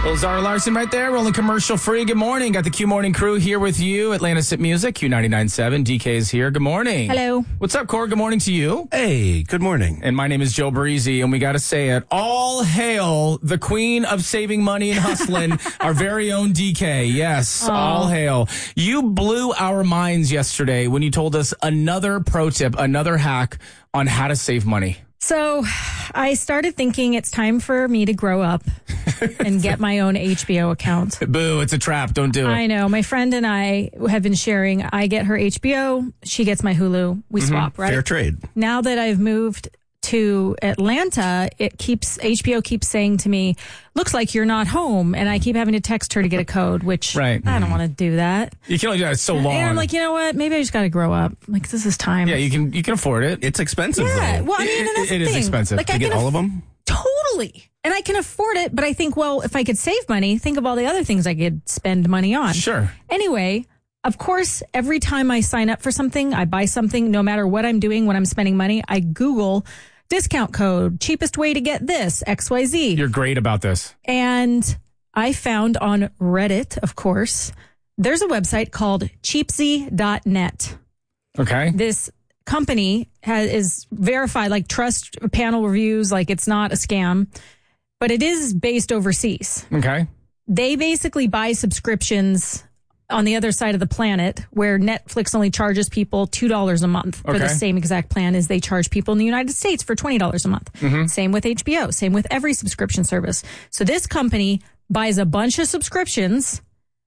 Well, Zara Larson right there, rolling commercial free. Good morning. Got the Q Morning crew here with you. Atlanta Sit Music, Q99.7. DK is here. Good morning. Hello. What's up, Core? Good morning to you. Hey, good morning. And my name is Joe Breezy, and we got to say it. All hail the queen of saving money and hustling, our very own DK. Yes, all hail. You blew our minds yesterday when you told us another pro tip, another hack on how to save money. So I started thinking it's time for me to grow up and get my own HBO account. Boo, it's a trap. Don't do it. I know. My friend and I have been sharing. I get her HBO. She gets my Hulu. We swap, right? Fair trade. Now that I've moved to Atlanta, HBO keeps saying to me, looks like you're not home. And I keep having to text her to get a code, which I don't want to do that. You can only do that so long. And I'm like, you know what? Maybe I just got to grow up. Like, this is time. Yeah, you can afford it. It's expensive, Yeah. though. Well, I mean, and that's It the is thing. expensive. Like, To I get can all of them? Totally. And I can afford it, but I think, well, if I could save money, think of all the other things I could spend money on. Sure. Anyway, of course, every time I sign up for something, I buy something, no matter what I'm doing when I'm spending money, I Google discount code, cheapest way to get this, XYZ. You're great about this. And I found on Reddit, of course, there's a website called cheapsy.net. Okay. This company is verified, like trust panel reviews, like it's not a scam, but it is based overseas. Okay. They basically buy subscriptions on the other side of the planet where Netflix only charges people $2 a month for the same exact plan as they charge people in the United States for $20 a month. Same with HBO, same with every subscription service. So this company buys a bunch of subscriptions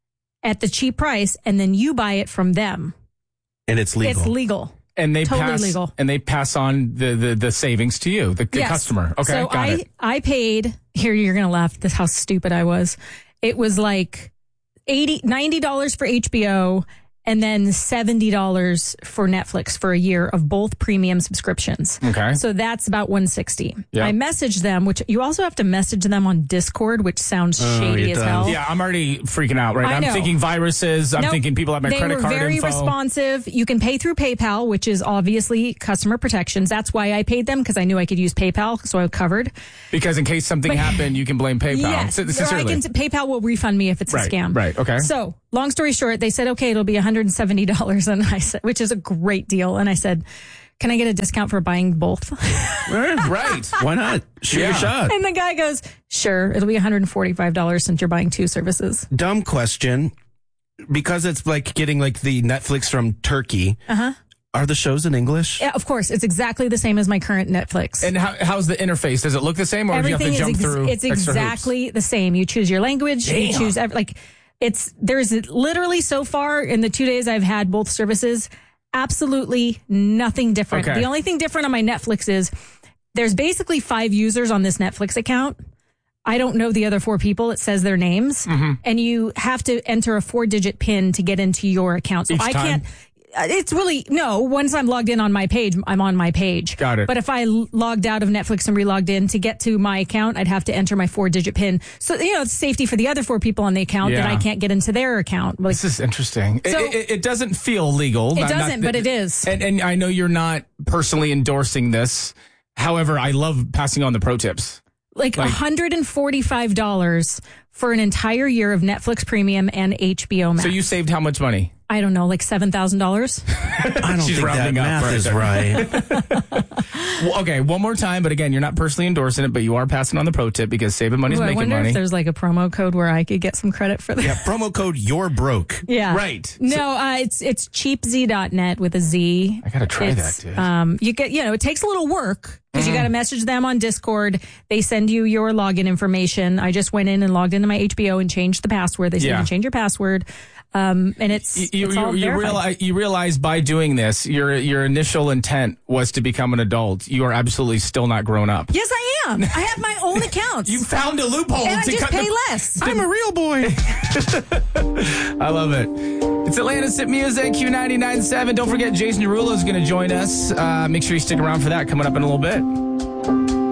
at the cheap price, and then you buy it from them. And it's legal. It's legal. And they Totally legal. And they pass on the savings to you, the Yes. customer. Okay, so got it. I paid, here you're going to laugh at this, how stupid I was. It was like $90 for HBO and then $70 for Netflix for a year of both premium subscriptions. Okay. So that's about $160. Yeah. I messaged them, which you also have to message them on Discord, which sounds shady it as does. hell. Yeah, I'm already freaking out, right? I I'm know. thinking viruses. I'm Nope. thinking people have my credit card They were very info. responsive. You can pay through PayPal, which is obviously customer protections. That's why I paid them, because I knew I could use PayPal, so I was covered. Because in case something happened, you can blame PayPal. Yes, or Sincerely. PayPal will refund me if it's a scam. Right, okay. So, long story short, they said, okay, it'll be $170, and I said, which is a great deal. And I said, can I get a discount for buying both? Right. Why not? Shoot your shot. And the guy goes, sure, it'll be $145 since you're buying two services. Dumb question. Because it's like getting like the Netflix from Turkey. Are the shows in English? Yeah, of course. It's exactly the same as my current Netflix. And how's the interface? Does it look the same, or do you have to jump through it's extra exactly the same. You choose your language. You choose there's literally so far in the 2 days I've had both services, absolutely nothing different. Okay. The only thing different on my Netflix is there's basically 5 users on this Netflix account. I don't know the other 4 people. It says their names, and you have to enter a 4-digit PIN to get into your account. So Each I time? can't. It's really, no, once I'm logged in on my page, I'm on my page. Got it. But if I logged out of Netflix and relogged in to get to my account, I'd have to enter my 4-digit PIN. So, it's safety for the other 4 people on the account that Yeah. I can't get into their account. Like, This is interesting. So- It doesn't feel legal. It doesn't, but it is. And I know you're not personally endorsing this. However, I love passing on the pro tips. like $145 for an entire year of Netflix Premium and HBO Max. So you saved how much money? I don't know, like $7,000. I don't She's think that rounding up math right is there. right. Well, okay, one more time. But again, you're not personally endorsing it, but you are passing on the pro tip because saving money is Ooh, I making wonder money. if there's like a promo code where I could get some credit for that. Yeah, promo code you're broke. Yeah. Right. No, it's cheapz.net with a Z. I gotta try It's, that, dude. you get, it takes a little work because you got to message them on Discord. They send you your login information. I just went in and logged into my HBO and changed the password. They said you can change your password. And it's all verified. You realize by doing this, your initial intent was to become an adult. You are absolutely still not grown up. Yes, I am. I have my own accounts. You found a loophole and I to just cut pay the- less. I'm a real boy. I love it. It's Atlanta Sit Music, Q99.7. Don't forget, Jason Derulo is going to join us. Make sure you stick around for that coming up in a little bit.